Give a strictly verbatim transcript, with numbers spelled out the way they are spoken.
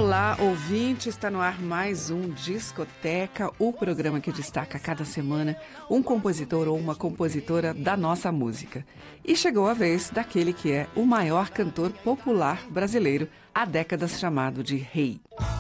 Olá, ouvinte, está no ar mais um Discoteca, o programa que destaca a cada semana um compositor ou uma compositora da nossa música. E chegou a vez daquele que é o maior cantor popular brasileiro há décadas, chamado de Rei.